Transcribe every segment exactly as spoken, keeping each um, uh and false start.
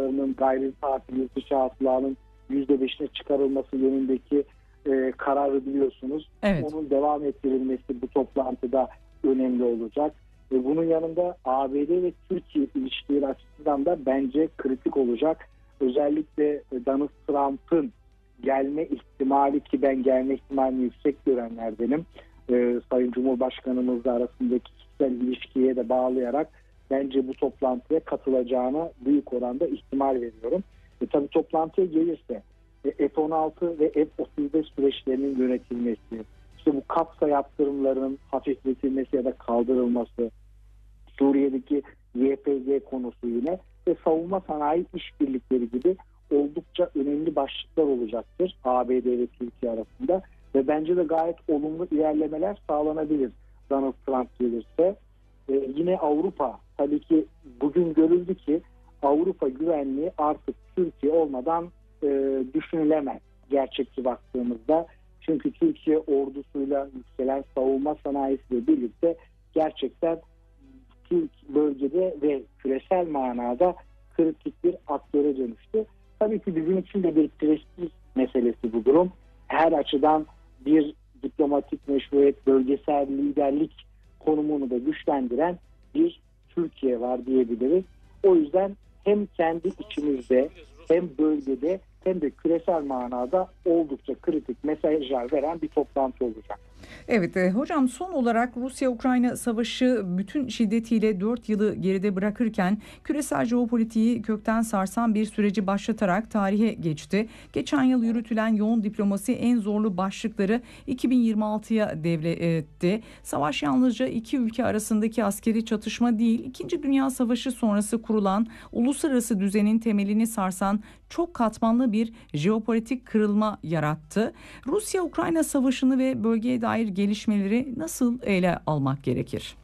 harcamalarının gayri safi yurt dışı hasılanın yüzde beşine çıkarılması yönündeki e, kararı biliyorsunuz. Evet. Onun devam ettirilmesi bu toplantıda önemli olacak. Ve bunun yanında A B D ve Türkiye ilişkileri açısından da bence kritik olacak. Özellikle Donald Trump'ın gelme ihtimali, ki ben gelme ihtimalini yüksek görenlerdenim. Ee, Sayın Cumhurbaşkanımızla arasındaki kişisel ilişkiye de bağlayarak bence bu toplantıya katılacağına büyük oranda ihtimal veriyorum. E, tabii toplantıya gelirse e, F on altı ve F otuz beş süreçlerinin yönetilmesi, işte bu kapsa yaptırımların hafifletilmesi ya da kaldırılması, Suriye'deki Y P G konusu yine ve savunma sanayi işbirlikleri gibi oldukça önemli başlıklar olacaktır A B D ve Türkiye arasında ve bence de gayet olumlu ilerlemeler sağlanabilir Donald Trump gelirse. Ee, yine Avrupa, tabii ki bugün görüldü ki Avrupa güvenliği artık Türkiye olmadan e, düşünülemez gerçekçi baktığımızda. Çünkü Türkiye ordusuyla, yükselen savunma sanayisiyle birlikte gerçekten Türk bölgede ve küresel manada kritik bir aktöre dönüştü. Tabii ki bizim için de bir prestij meselesi bu durum. Her açıdan bir diplomatik meşruiyet, bölgesel liderlik konumunu da güçlendiren bir Türkiye var diyebiliriz. O yüzden hem kendi içimizde hem bölgede hem de küresel manada oldukça kritik mesajlar veren bir toplantı olacak. Evet e, hocam, son olarak Rusya-Ukrayna savaşı bütün şiddetiyle dört yılı geride bırakırken küresel jeopolitiği kökten sarsan bir süreci başlatarak tarihe geçti. Geçen yıl yürütülen yoğun diplomasi en zorlu başlıkları iki bin yirmi altıya devretti. Savaş yalnızca iki ülke arasındaki askeri çatışma değil, İkinci Dünya Savaşı sonrası kurulan uluslararası düzenin temelini sarsan çok katmanlı bir jeopolitik kırılma yarattı. Rusya-Ukrayna savaşını ve bölgeye dair gelişmeleri nasıl ele almak gerekir?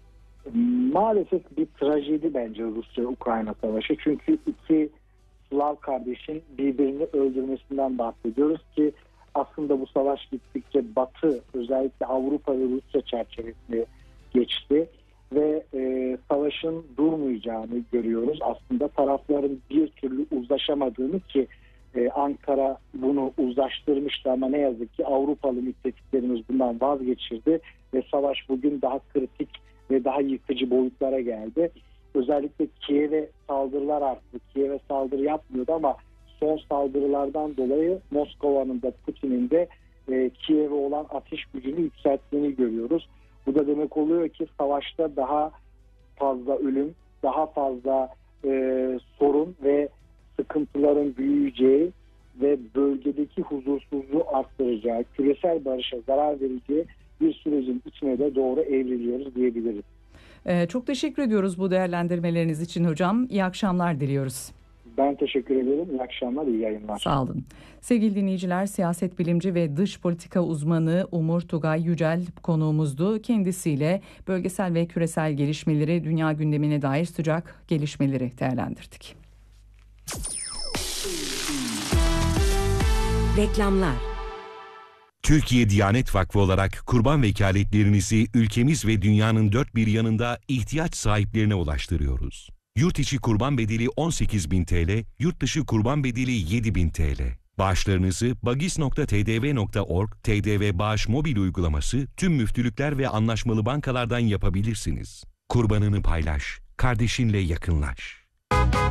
Maalesef bir trajedi bence Rusya-Ukrayna savaşı. Çünkü iki Slav kardeşin birbirini öldürmesinden bahsediyoruz ki aslında bu savaş gittikçe Batı, özellikle Avrupa ve Rusya çerçevesine geçti ve e, savaşın durmayacağını görüyoruz. Aslında tarafların bir türlü uzlaşamadığını, ki e, Ankara bunu uzlaştırmıştı ama ne yazık ki Avrupalı müttefiklerimiz bundan vazgeçirdi ve savaş bugün daha kritik ve daha yıkıcı boyutlara geldi. Özellikle Kiev'e saldırılar arttı. Kiev'e saldırı yapmıyordu ama son saldırılardan dolayı Moskova'nın da Putin'in de e, Kiev'e olan ateş gücünü yükselttiğini görüyoruz. Bu da demek oluyor ki savaşta daha fazla ölüm, daha fazla e, sorun ve sıkıntıların büyüyeceği ve bölgedeki huzursuzluğu arttıracağı, küresel barışa zarar vereceği bir sürecin içine de doğru evriliyoruz diyebiliriz. Ee, çok teşekkür ediyoruz bu değerlendirmeleriniz için hocam. İyi akşamlar diliyoruz. Ben teşekkür ederim. İyi akşamlar, iyi yayınlar. Sağ olun. Sevgili dinleyiciler, siyaset bilimci ve dış politika uzmanı Umur Tugay Yücel konuğumuzdu. Kendisiyle bölgesel ve küresel gelişmeleri, dünya gündemine dair sıcak gelişmeleri değerlendirdik. Reklamlar. Türkiye Diyanet Vakfı olarak kurban vekaletlerinizi ülkemiz ve dünyanın dört bir yanında ihtiyaç sahiplerine ulaştırıyoruz. Yurt içi kurban bedeli on sekiz bin T L, yurt dışı kurban bedeli yedi bin T L. Bağışlarınızı bagis nokta t d v nokta org, T D V Bağış mobil uygulaması, tüm müftülükler ve anlaşmalı bankalardan yapabilirsiniz. Kurbanını paylaş, kardeşinle yakınlaş.